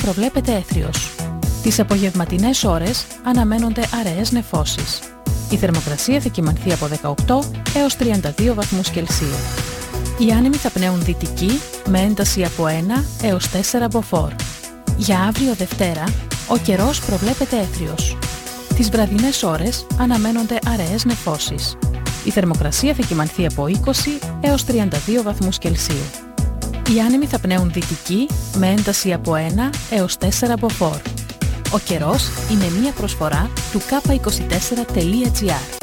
προβλέπεται έθριος. Τις απογευματινές ώρες αναμένονται αραιές νεφώσεις. Η θερμοκρασία θα κυμανθεί από 18 έως 32 βαθμούς Κελσίου. Οι άνεμοι θα πνέουν δυτική με ένταση από 1 έως 4 μποφόρ. Για αύριο Δευτέρα, ο καιρός προβλέπεται έθριος. Τις βραδινές ώρες αναμένονται αραιές νεφώσεις. Η θερμοκρασία θα κυμανθεί από 20 έως 32 βαθμούς Κελσίου. Οι άνεμοι θα πνέουν δυτική με ένταση από 1 έως 4 μποφόρ. Ο καιρός είναι μία προσφορά του k24.gr.